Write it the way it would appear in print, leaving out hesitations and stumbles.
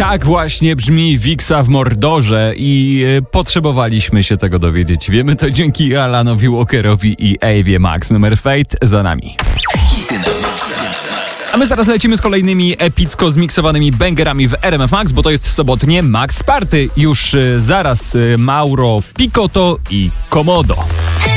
Tak właśnie brzmi Wiksa w Mordorze i potrzebowaliśmy się tego dowiedzieć. Wiemy to dzięki Alanowi Walkerowi i Ewie Max. Numer Fate za nami. A my zaraz lecimy z kolejnymi epicko zmiksowanymi bangerami w RMF Max, bo to jest sobotnie Max Party. Już zaraz Mauro Picotto i Komodo.